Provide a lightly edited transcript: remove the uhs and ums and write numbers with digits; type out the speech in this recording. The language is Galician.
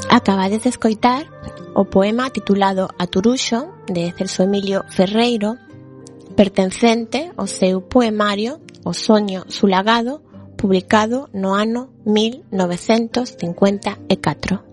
Acabades de escoitar o poema titulado Aturuxo, de Celso Emilio Ferreiro, pertencente ao seu poemario O soño sulagado, publicado no ano 1954.